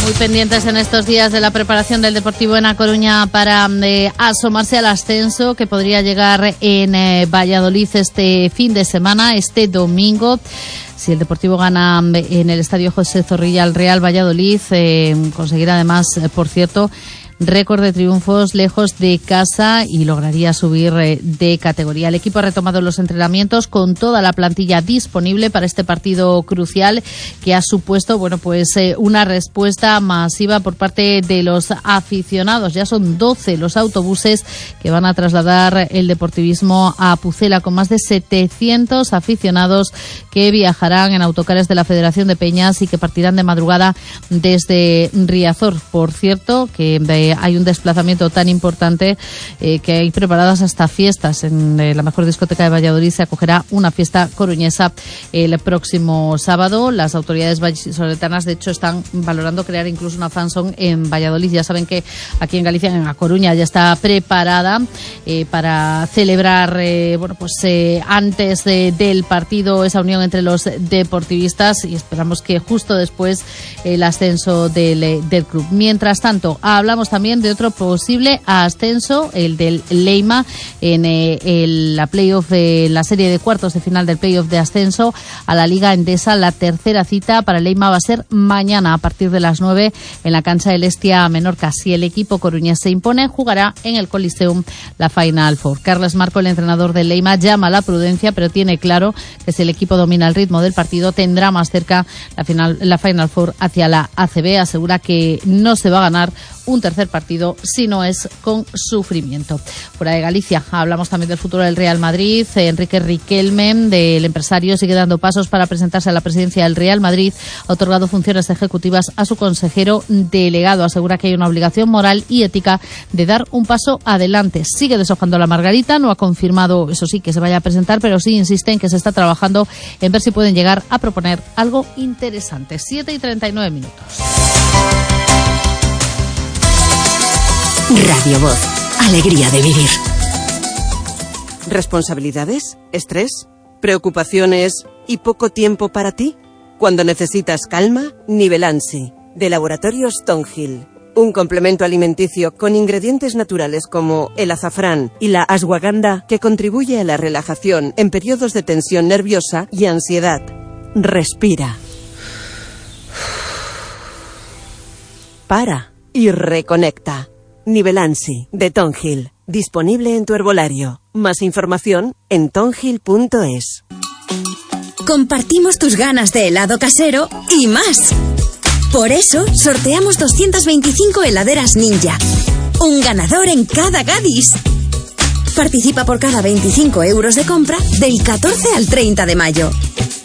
Muy pendientes en estos días de la preparación del Deportivo en A Coruña para asomarse al ascenso que podría llegar en Valladolid este fin de semana, este domingo. Si el Deportivo gana en el Estadio José Zorrilla al Real Valladolid, conseguirá además, por cierto, récord de triunfos lejos de casa y lograría subir de categoría. El equipo ha retomado los entrenamientos con toda la plantilla disponible para este partido crucial que ha supuesto, una respuesta masiva por parte de los aficionados. Ya son 12 los autobuses que van a trasladar el deportivismo a Pucela, con más de 700 aficionados que viajarán en autocares de la Federación de Peñas y que partirán de madrugada desde Riazor. Por cierto, que hay un desplazamiento tan importante que hay preparadas hasta fiestas. En la mejor discoteca de Valladolid se acogerá una fiesta coruñesa el próximo sábado. Las autoridades vallisoletanas, de hecho, están valorando crear incluso una fanzone en Valladolid. Ya saben que aquí en Galicia, en A Coruña, ya está preparada para celebrar antes del partido esa unión entre los deportivistas, y esperamos que justo después el ascenso del club. Mientras tanto, hablamos también de otro posible ascenso, el del Leima, en la playoff, la serie de cuartos de final del playoff de ascenso a la Liga Endesa. La tercera cita para el Leima va a ser mañana a partir de las 9 en la cancha del Estia Menorca. Si el equipo coruñés se impone, jugará en el Coliseum la Final Four. Carles Marco, el entrenador del Leima, llama a la prudencia, pero tiene claro que si el equipo domina el ritmo del partido, tendrá más cerca la Final Four hacia la ACB. Asegura que no se va a ganar un tercer partido si no es con sufrimiento. Fuera de Galicia, hablamos también del futuro del Real Madrid. Enrique Riquelme, del empresario, sigue dando pasos para presentarse a la presidencia del Real Madrid. Ha otorgado funciones ejecutivas a su consejero delegado. Asegura que hay una obligación moral y ética de dar un paso adelante. Sigue deshojando la margarita, no ha confirmado, eso sí, que se vaya a presentar, pero sí insiste en que se está trabajando en ver si pueden llegar a proponer algo interesante. 7:39. Radio Voz, alegría de vivir. ¿Responsabilidades? ¿Estrés? ¿Preocupaciones y poco tiempo para ti? Cuando necesitas calma, Nivelansi, de Laboratorios Tonhill. Un complemento alimenticio con ingredientes naturales como el azafrán y la ashwagandha que contribuye a la relajación en periodos de tensión nerviosa y ansiedad. Respira. Para y reconecta. Nivelansi, de Tonhill. Disponible en tu herbolario. Más información en tonhill.es. Compartimos tus ganas de helado casero y más. Por eso, sorteamos 225 heladeras Ninja. Un ganador en cada Gadis. Participa por cada 25 euros de compra del 14 al 30 de mayo.